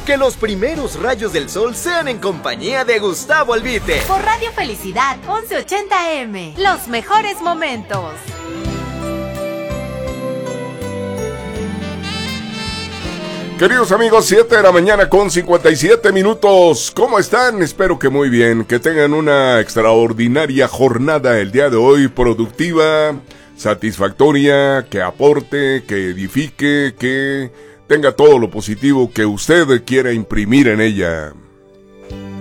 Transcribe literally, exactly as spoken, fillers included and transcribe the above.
Que los primeros rayos del sol sean en compañía de Gustavo Albite. Por Radio Felicidad once ochenta eme. Los mejores momentos. Queridos amigos, siete de la mañana con cincuenta y siete minutos. ¿Cómo están? Espero que muy bien, que tengan una extraordinaria jornada el día de hoy, productiva, satisfactoria, que aporte, que edifique, que tenga todo lo positivo que usted quiera imprimir en ella.